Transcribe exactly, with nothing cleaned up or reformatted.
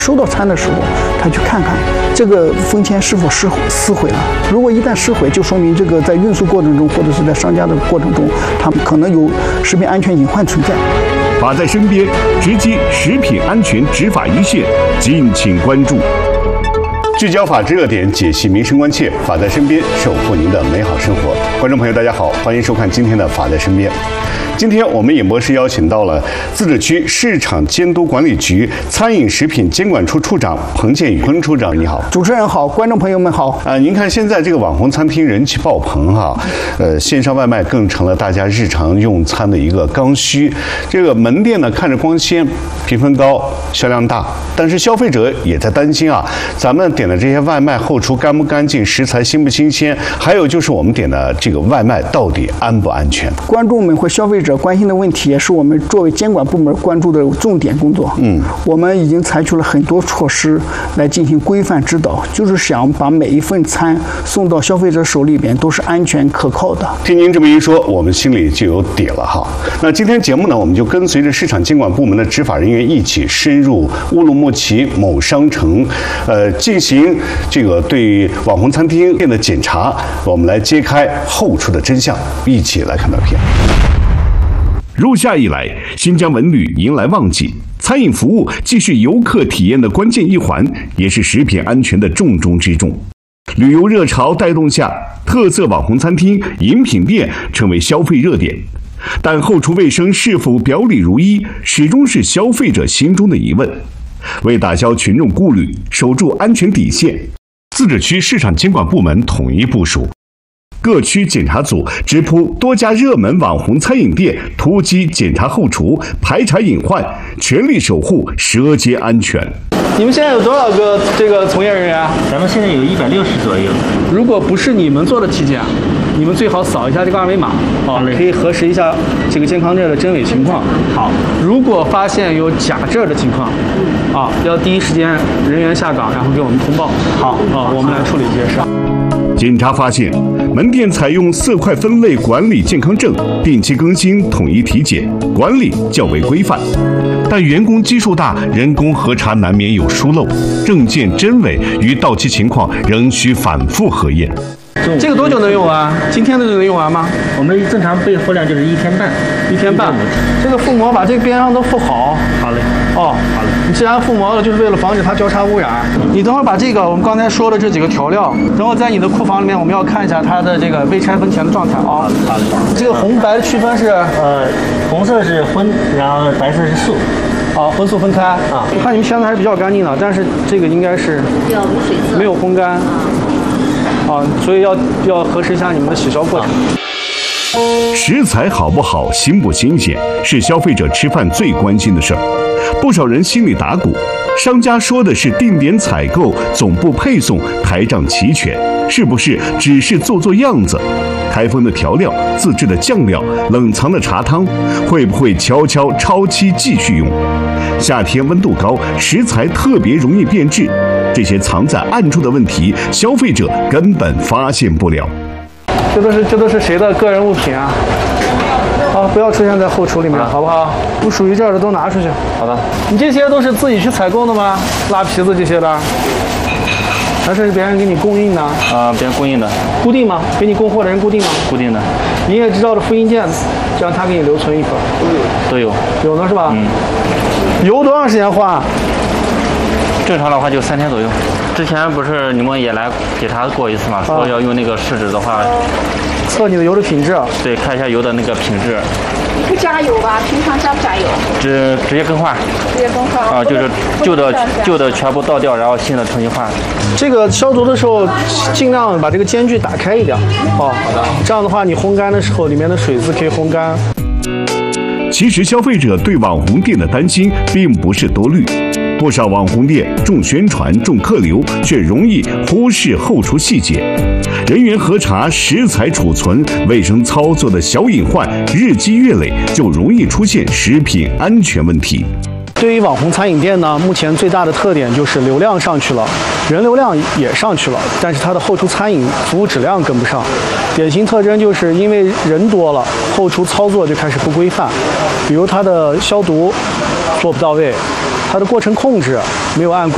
收到餐的时候，他去看看这个封签是否失撕毁了。如果一旦撕毁，就说明这个在运输过程中或者是在商家的过程中，他们可能有食品安全隐患存在。 法在身边，直击食品安全执法一线，敬请关注。聚焦法治热点，解析民生关切，法在身边，守护您的美好生活。观众朋友，大家好，欢迎收看今天的《法在身边》。今天我们演播室邀请到了自治区市场监督管理局餐饮食品监管处处长彭建宇。彭处长你好。 主持人好，观众朋友们好。 啊、呃，您看现在这个网红餐厅人气爆棚哈，呃，线上外卖更成了大家日常用餐的一个刚需。这个门店呢看着光鲜，评分高，销量大，但是消费者也在担心啊，咱们点的这些外卖后厨干不干净，食材新不新鲜，还有就是我们点的这个外卖到底安不安全？ 观众们或消费者关心的问题，也是我们作为监管部门关注的重点工作。嗯，我们已经采取了很多措施来进行规范指导，就是想把每一份餐送到消费者手里边都是安全可靠的。 听您这么一说，我们心里就有底了哈。那今天节目呢，我们就跟随着市场监管部门的执法人员一起深入乌鲁木齐某商城，呃，进行这个对网红餐厅店的检查，我们来揭开后厨的真相，一起来看照片。入夏以来，新疆文旅迎来旺季，餐饮服务既是游客体验的关键一环，也是食品安全的重中之重。旅游热潮带动下，特色网红餐厅、饮品店成为消费热点，但后厨卫生是否表里如一，始终是消费者心中的疑问。为打消群众顾虑，守住安全底线，自治区市场监管部门统一部署。各区检查组直扑多家热门网红餐饮店，突击检查后厨，排查隐患，全力守护舌尖安全。 你们现在有多少个这个从业人员？ 咱们现在有一百六十左右。 如果不是你们做的体检，你们最好扫一下这个二维码，啊，可以核实一下这个健康证的真伪情况。好，如果发现有假证的情况，啊，要第一时间人员下岗，然后给我们通报。好，啊，我们来处理这些事。 检查发现，门店采用色块分类管理健康证，定期更新，统一体检，管理较为规范。但员工基数大，人工核查难免有疏漏，证件真伪与到期情况仍需反复核验。 这个多久能用完？今天的就能用完吗？ 我们正常备货量就是一天半， 一天半。这个覆膜把这个边上都覆好。 好嘞。 哦，好嘞。你既然覆膜了，就是为了防止它交叉污染。你等会儿把这个我们刚才说的这几个调料，然后在你的库房里面，我们要看一下它的这个未拆封前的状态啊。好嘞。这个红白的区分是？ 呃，红色是荤，然后白色是素。 好，荤素分开啊。我看你们箱子还是比较干净的，但是这个应该是没有烘干。啊，所以要要核实一下你们的洗烧过程。 食材好不好、新不新鲜，是消费者吃饭最关心的事儿。不少人心里打鼓，商家说的是定点采购、总部配送、台账齐全，是不是只是做做样子？开封的调料、自制的酱料、冷藏的茶汤，会不会悄悄超期继续用？夏天温度高，食材特别容易变质，这些藏在暗处的问题，消费者根本发现不了。 这都是这都是谁的个人物品啊？啊，不要出现在后厨里面，好不好？不属于这儿的都拿出去。好的。你这些都是自己去采购的吗？拉皮子这些的，还是别人给你供应的？ 啊，别人供应的。 固定吗？给你供货的人固定吗？ 固定的。 营业执照的复印件，这样他给你留存一份。 都有。 有的是吧？ 嗯。 油多长时间换？ 正常的话就三天左右。之前不是你们也来检查过一次嘛？说要用那个试纸的话， 测你的油的品质。 对，看一下油的那个品质。 你不加油吧？平常加不加油？ 直直接更换。 直接更换啊，就是旧的旧的全部倒掉，然后新的重新换。 这个消毒的时候，尽量把这个间距打开一点。哦，好的。这样的话，你烘干的时候，里面的水渍可以烘干。 其实消费者对网红店的担心并不是多虑。不少网红店重宣传、重客流，却容易忽视后厨细节。人员核查、食材储存、卫生操作的小隐患，日积月累，就容易出现食品安全问题。 对于网红餐饮店呢，目前最大的特点就是流量上去了，人流量也上去了，但是它的后厨餐饮服务质量跟不上。典型特征就是因为人多了，后厨操作就开始不规范，比如它的消毒做不到位，它的过程控制没有按规